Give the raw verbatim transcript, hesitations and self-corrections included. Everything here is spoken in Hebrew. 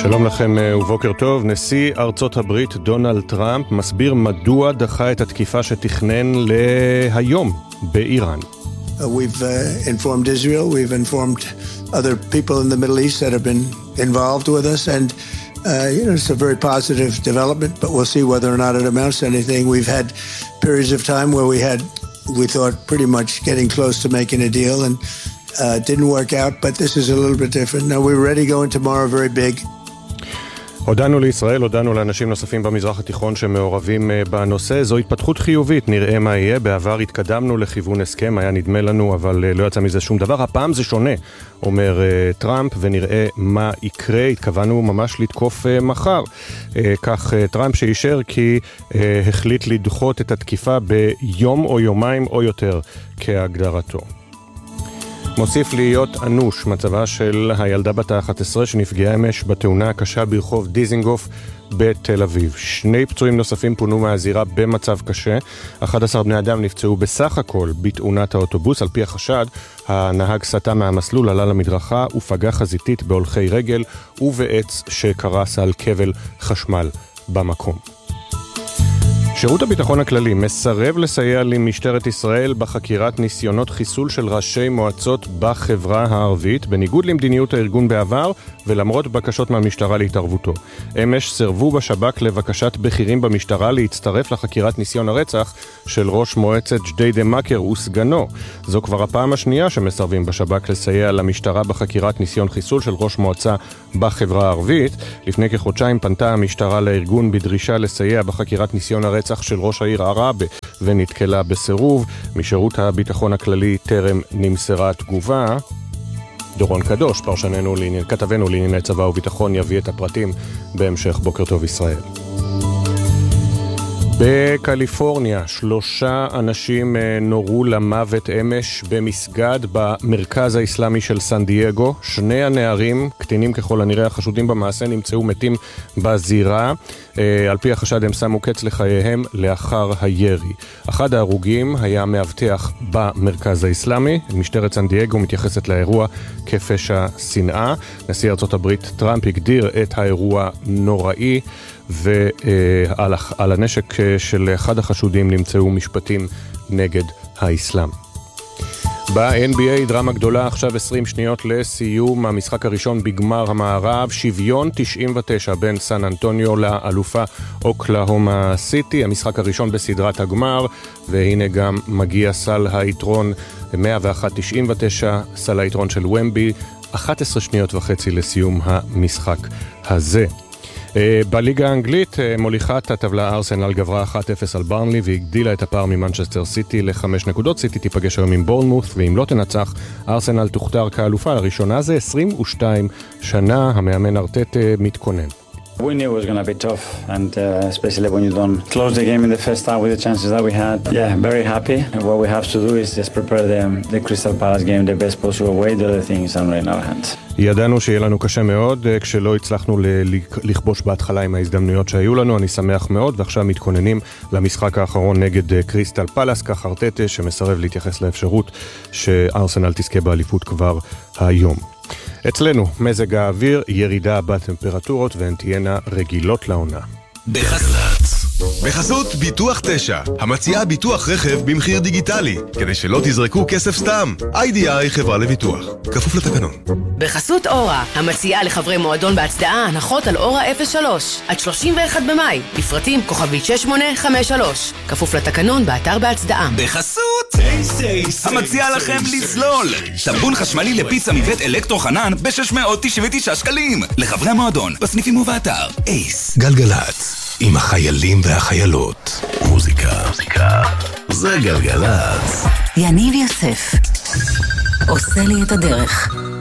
שלום לכם ובוקר טוב. נשיא ארצות הברית דונלד טראמפ מסביר מדוע דחה את התקיפה שתכנן להיום באיראן. We've uh, informed Israel, we've informed other people in the Middle East that have been involved with us, and uh, you know, it's a very positive development, but we'll see whether or not it amounts to anything. We've had periods of time where we had, we thought pretty much getting close to making a deal, and uh, it didn't work out, but this is a little bit different. Now we're ready going tomorrow very big. הודענו לישראל, הודענו לאנשים נוספים במזרח התיכון שמעורבים בנושא. זו התפתחות חיובית, נראה מה יהיה. בעבר התקדמנו לכיוון הסכם, היה נדמה לנו, אבל לא יצא מזה שום דבר. הפעם זה שונה, אומר טראמפ, ונראה מה יקרה. התכוונו ממש לתקוף מחר. כך טראמפ שאישר כי החליט לדחות את התקיפה ביום או יומיים או יותר כהגדרתו. מוסיף להיות אנוש מצבה של הילדה בת ה-אחת עשרה שנפגעה אמש בתאונה הקשה ברחוב דיזינגוף בתל אביב. שני פצועים נוספים פונו מהזירה במצב קשה. אחד עשר בני אדם נפצעו בסך הכל בתאונת האוטובוס. על פי החשד, הנהג סטה מהמסלול, עלה למדרכה ופגע חזיתית בהולכי רגל ובעץ שקרס על כבל חשמל במקום. שירות הביטחון הכללי מסרב לסייע למשטרת ישראל בחקירת ניסיונות חיסול של ראשי מועצות בחברה הערבית, בניגוד למדיניות הארגון בעבר ולמרות בקשות מהמשטרה להתערבותו. אמש סרבו בשב"כ לבקשת בכירים במשטרה להצטרף לחקירת ניסיון הרצח של ראש מועצת ג'דיידה מכר וסגנו. זו כבר הפעם השנייה שמסרבים בשב"כ לסייע למשטרה בחקירת ניסיון חיסול של ראש מועצה בחברה הערבית. לפני כחודשיים פנתה המשטרה לארגון בדרישה לסייע בחקירת ניסיון הרצח של ראש העיר עראבה ונתקלה בסירוב. משירות הביטחון הכללי טרם נמסרה תגובה. דורון קדוש, פרשננו לעניין, כתבנו לענייני צבא וביטחון, יביא את הפרטים בהמשך. בוקר טוב ישראל. בקליפורניה שלושה אנשים נורו למוות אמש במסגד במרכז האסלאמי של סן דייגו. שני הנערים, קטינים ככל הנראה, החשודים במעשה, נמצאו מתים בזירה. על פי החשד הם שמו קץ לחייהם לאחר הירי. אחד ההרוגים היה מאבטח במרכז האסלאמי. משטרת סן דייגו מתייחסת לאירוע כפשע שנאה. נשיא ארצות הברית טראמפ הגדיר את האירוע נוראי, ועל על הנשק של אחד החשודים נמצאו משפטים נגד האסלאם. ב-אן בי איי דרמה גדולה, עכשיו עשרים שניות לסיום המשחק הראשון בגמר המערב, שוויון תשעים ותשע בין סן אנטוניו לאלופה אוקלהומה סיטי, המשחק הראשון בסדרת הגמר, והנה גם מגיע סל היתרון מאה ואחת תשעים ותשע, סל היתרון של ומבי, אחת עשרה שניות וחצי לסיום המשחק הזה. בליגה האנגלית מוליכת הטבלה ארסנל גברה אחת אפס על ברנלי והגדילה את הפער ממנצ'סטר סיטי לחמש נקודות. סיטי תיפגש היום עם בורנמות', ואם לא תנצח ארסנל תוכתר כאלופה. לראשונה זה עשרים ושתיים שנה. המאמן ארטטה מתכונן. We knew it was going to be tough, and uh, especially when you don't close the game in the first half with the chances that we had. Yeah, very happy. And what we have to do is just prepare the, the Crystal Palace game the best possible way. The other thing is in our hands. ידענו שיהיה לנו קשה מאוד כשלא הצלחנו לכבוש בהתחלה עם ההזדמנויות שהיו לנו. אני שמח מאוד, ועכשיו מתכוננים למשחק האחרון נגד קריסטל פלאס, כך ארטטה שמסרב להתייחס לאפשרות שארסנל תזכה באליפות כבר היום. אצלנו מזג האוויר, ירידה בטמפרטורות, והן תהיינה רגילות לעונה. בחסות בחסות ביטוח תשע, המציעה ביטוח רכב במחיר דיגיטלי, כדי שלא תזרקו כסף סתם. איי די איי חברה לביטוח, כפוף לתקנון. בחסות אורה, המציעה לחברי מועדון בהצדעה הנחות על אורה אפס שלוש עד שלושים ואחד במאי, לפרטים כוכבית שש שמונה חמש שלוש, כפוף לתקנון באתר בהצדעה. בחסות המציעה לכם לזלול טמבון חשמלי לפיצה מבית אלקטרו חנן ב-שש מאות תשעים ותשעה שקלים לחברי המועדון בסניפים ובאתר. אייס. גלגלת עם החיילים והחיילות. מוזיקה, מוזיקה זה גלגלת. יניב יוסף עושה לי את הדרך.